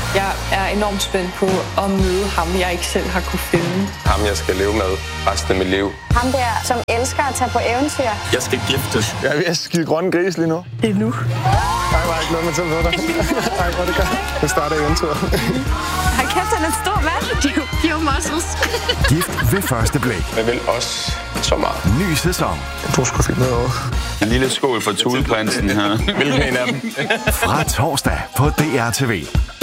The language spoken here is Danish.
Jeg er enormt spændt på at møde ham, jeg ikke selv har kunne finde. Ham, jeg skal leve med resten af mit liv. Ham der, som elsker at tage på eventyr. Jeg skal giftes. Jeg er ved at skide grønne gris lige nu. Det er nu. Nej, var ikke noget med til at dig. Nej, hvor det gør. Nu starter eventyret. Hold kæft, han er stor mand. Give muscles. Gift ved første blik. Jeg vil også så meget. Ny sæson. Du skulle finde noget over. En lille skål for Thuleprinsen her. Hvilken en af dem? Fra torsdag på DR TV.